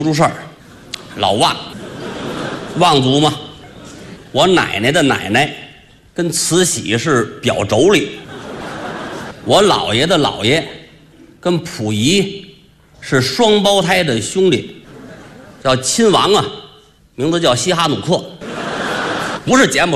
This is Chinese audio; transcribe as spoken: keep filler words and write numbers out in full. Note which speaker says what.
Speaker 1: 出事儿，老望，望族嘛。我奶奶的奶奶跟慈禧是表妯娌，我姥爷的姥爷跟溥仪是双胞胎的兄弟，叫亲王啊，名字叫西哈努克，不是柬埔